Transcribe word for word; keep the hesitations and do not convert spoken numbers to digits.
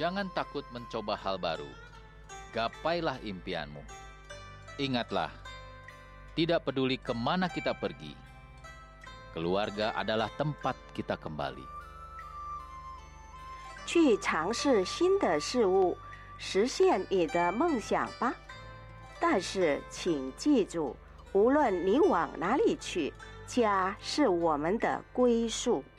Jangan takut mencoba hal baru. Gapailah impianmu. Ingatlah, tidak peduli kemana kita pergi, keluarga adalah tempat kita kembali. 去尝试新的事物，实现你的梦想吧。但是请记住，无论你往哪里去，家是我们的归宿。